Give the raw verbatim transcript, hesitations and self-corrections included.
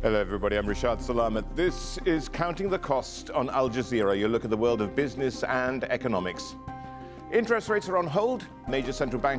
Hello everybody, I'm Rashad Salamat. This is Counting the Cost on Al Jazeera. You look at the world of business and economics. Interest rates are on hold. Major central banks